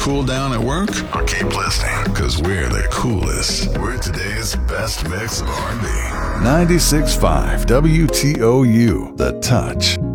cool down at work? Or keep listening, because we're the coolest. We're today's best mix of R&B. 96.5 WTOU, The Touch.